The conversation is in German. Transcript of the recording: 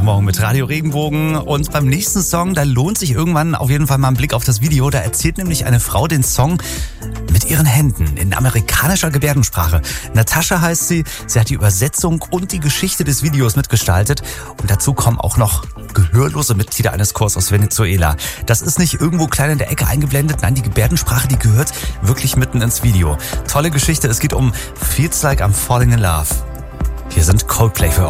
Sonntagmorgen mit Radio Regenbogen. Und beim nächsten Song, da lohnt sich irgendwann auf jeden Fall mal ein Blick auf das Video. Da erzählt nämlich eine Frau den Song mit ihren Händen in amerikanischer Gebärdensprache. Natascha heißt sie. Sie hat die Übersetzung und die Geschichte des Videos mitgestaltet. Und dazu kommen auch noch gehörlose Mitglieder eines Chors aus Venezuela. Das ist nicht irgendwo klein in der Ecke eingeblendet. Nein, die Gebärdensprache, die gehört wirklich mitten ins Video. Tolle Geschichte. Es geht um Feels Like I'm Falling in Love. Hier sind Coldplay für